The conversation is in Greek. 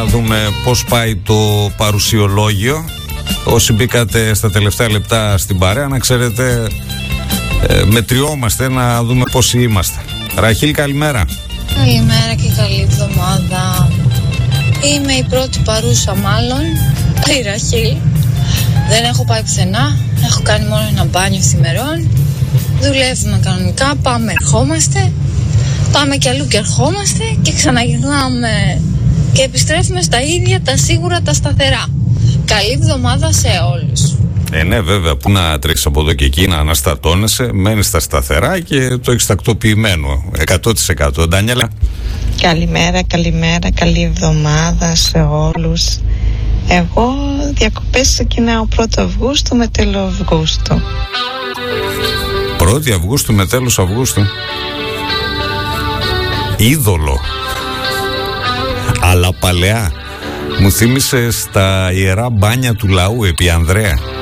Να δούμε πώς πάει το παρουσιολόγιο. Όσοι μπήκατε στα τελευταία λεπτά στην παρέα, να ξέρετε, μετριόμαστε να δούμε πόσοι είμαστε. Ραχίλ, καλημέρα. Καλημέρα και καλή εβδομάδα. Είμαι η πρώτη παρούσα μάλλον, η Ραχίλ. Δεν έχω πάει πουθενά, έχω κάνει μόνο ένα μπάνιο θημερών. Δουλεύουμε κανονικά, πάμε, ερχόμαστε. Πάμε κι αλλού και ερχόμαστε και ξαναγυρνάμε και επιστρέφουμε στα ίδια, τα σίγουρα, τα σταθερά. Καλή εβδομάδα σε όλους. Ναι, βέβαια, που να τρέξεις από εδώ και εκεί, να αναστατώνεσαι, μένεις στα σταθερά και το έχεις τακτοποιημένο 100%. Ντανιέλα. Καλημέρα, καλή εβδομάδα σε όλους. Εγώ διακοπές ξεκινάω 1 Αυγούστου με τέλος Αυγούστου. 1 Αυγούστου με τέλος Αυγούστου. Είδωλο. Αλλά παλαιά. Μου θύμισε στα ιερά μπάνια του λαού επί Ανδρέα.